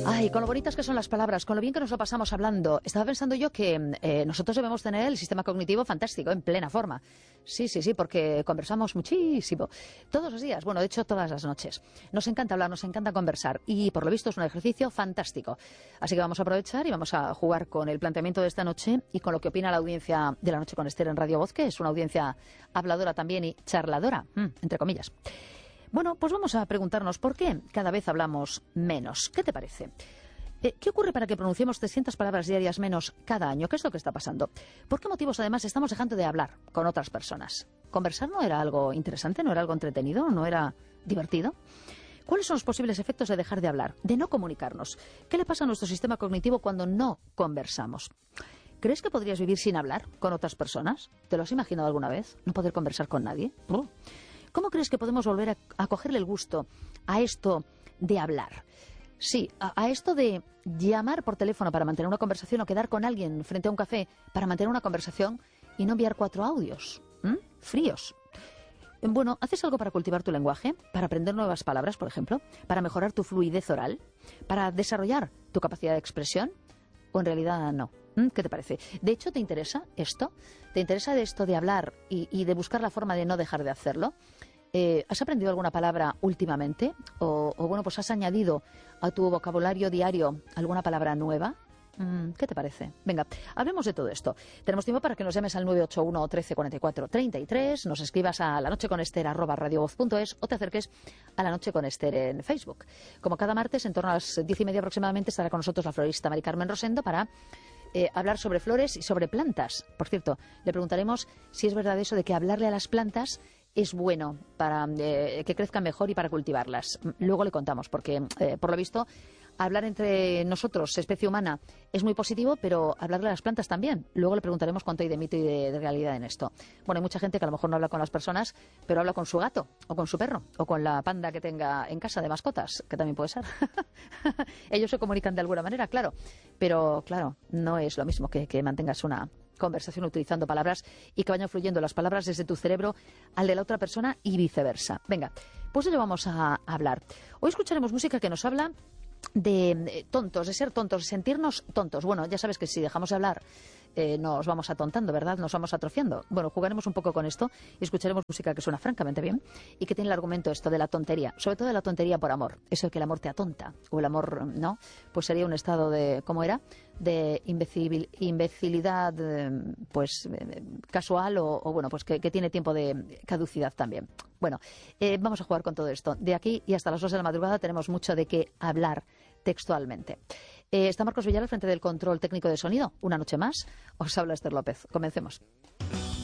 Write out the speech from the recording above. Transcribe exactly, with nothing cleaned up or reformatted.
Ay, con lo bonitas que son las palabras, con lo bien que nos lo pasamos hablando. Estaba pensando yo que eh, nosotros debemos tener el sistema cognitivo fantástico, en plena forma. Sí, sí, sí, porque conversamos muchísimo. Todos los días, bueno, de hecho, todas las noches. Nos encanta hablar, nos encanta conversar. Y por lo visto es un ejercicio fantástico. Así que vamos a aprovechar y vamos a jugar con el planteamiento de esta noche y con lo que opina la audiencia de La Noche con Esther en Radio Voz, que es una audiencia habladora también y charladora, entre comillas. Bueno, pues vamos a preguntarnos por qué cada vez hablamos menos. ¿Qué te parece? Eh, ¿Qué ocurre para que pronunciemos trescientas palabras diarias menos cada año? ¿Qué es lo que está pasando? ¿Por qué motivos, además, estamos dejando de hablar con otras personas? ¿Conversar no era algo interesante? ¿No era algo entretenido? ¿No era divertido? ¿Cuáles son los posibles efectos de dejar de hablar, de no comunicarnos? ¿Qué le pasa a nuestro sistema cognitivo cuando no conversamos? ¿Crees que podrías vivir sin hablar con otras personas? ¿Te lo has imaginado alguna vez? ¿No poder conversar con nadie? Oh. ¿Cómo crees que podemos volver a, a cogerle el gusto a esto de hablar? Sí, a, a esto de llamar por teléfono para mantener una conversación o quedar con alguien frente a un café para mantener una conversación y no enviar cuatro audios. ¿Mm? Fríos. Bueno, ¿haces algo para cultivar tu lenguaje? ¿Para aprender nuevas palabras, por ejemplo? ¿Para mejorar tu fluidez oral? ¿Para desarrollar tu capacidad de expresión? ¿O en realidad no? ¿Qué te parece? De hecho, ¿te interesa esto? ¿Te interesa de esto de hablar y, y de buscar la forma de no dejar de hacerlo? Eh, ¿Has aprendido alguna palabra últimamente? O, o bueno, pues has añadido a tu vocabulario diario alguna palabra nueva. ¿Qué te parece? Venga, hablemos de todo esto. Tenemos tiempo para que nos llames al nueve ocho uno, trece, cuarenta y cuatro, treinta y tres, nos escribas a lanocheconester arroba radiovoz punto es o te acerques a La Noche con Esther en Facebook. Como cada martes, en torno a las diez y media aproximadamente, estará con nosotros la florista Mari Carmen Rosendo para Eh, hablar sobre flores y sobre plantas. Por cierto, le preguntaremos si es verdad eso de que hablarle a las plantas es bueno para eh, que crezcan mejor y para cultivarlas. Luego le contamos, porque eh, por lo visto hablar entre nosotros, especie humana, es muy positivo, pero hablarle a las plantas también. Luego le preguntaremos cuánto hay de mito y de, de realidad en esto. Bueno, hay mucha gente que a lo mejor no habla con las personas, pero habla con su gato, o con su perro, o con la panda que tenga en casa de mascotas, que también puede ser. Ellos se comunican de alguna manera, claro, pero claro, no es lo mismo que, que mantengas una conversación utilizando palabras y que vayan fluyendo las palabras desde tu cerebro al de la otra persona y viceversa. Venga, pues de ello vamos a hablar. Hoy escucharemos música que nos habla de tontos, de ser tontos, de sentirnos tontos. Bueno, ya sabes que si dejamos de hablar eh, nos vamos atontando, ¿verdad? Nos vamos atrofiando. Bueno, jugaremos un poco con esto y escucharemos música que suena francamente bien y que tiene el argumento esto de la tontería, sobre todo de la tontería por amor. Eso de que el amor te atonta o el amor, ¿no? Pues sería un estado de, ¿cómo era? De imbecil, imbecilidad, eh, pues eh, casual o, o bueno, pues que, que tiene tiempo de caducidad también. Bueno, eh, vamos a jugar con todo esto. De aquí y hasta las dos de la madrugada tenemos mucho de qué hablar textualmente. Eh, está Marcos Villar al frente del control técnico de sonido. Una noche más, os habla Esther López. Comencemos.